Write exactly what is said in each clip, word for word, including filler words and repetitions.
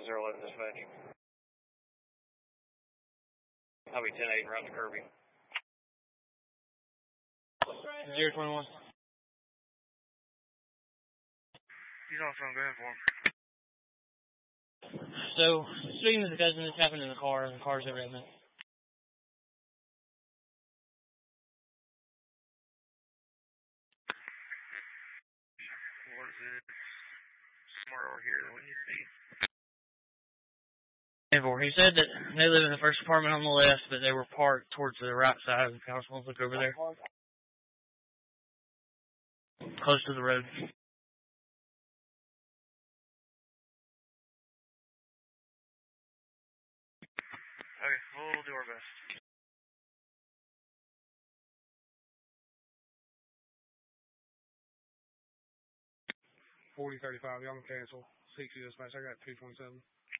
zero eleven dispatch. I'll be ten eight and route to Kirby. zero twenty-one. He's also on going for him. So, speaking to the cousin, this happened in the car, and the car's over at me. What is it? Somewhere over here. What do you see? He said that they live in the first apartment on the left, but they were parked towards the right side. If y'all just want to look over there. Close to the road. Okay, we'll do our best. forty thirty-five, y'all can cancel. sixty dispatch, I got two twenty-seven.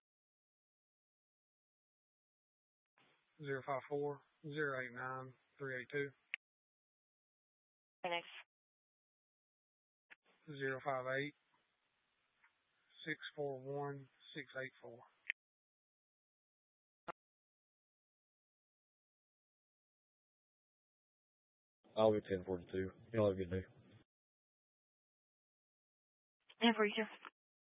zero five four, zero eight nine, three eight two. Next. zero five eight, six four one, six eight four. I'll be ten forty-two. Y'all have a good day. ten forty-two.